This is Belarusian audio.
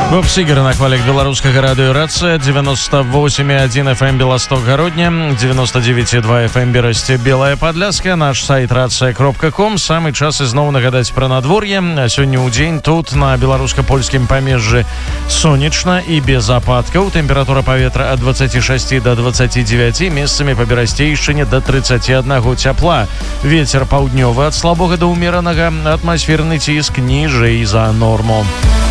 Боб Сігер на хвалях беларускага радыё «Рацыя», 98,1 FM Белосток Городня, 99,2 FM Берасце Белая Падляска, наш сайт рация.ком. Самы час ізноў нагадаць пра надвор'е. Сёння ў дзень тут на беларуска-польскім памежжы сонечна і без ападкаў. Тэмпература паветра ад 26 до 29, месцамі па Берасцейшчыне до 31 цяпла. Вецер паўднёвы ад слабога да ўмеранага, атмасферны ціск ніжэй за норму.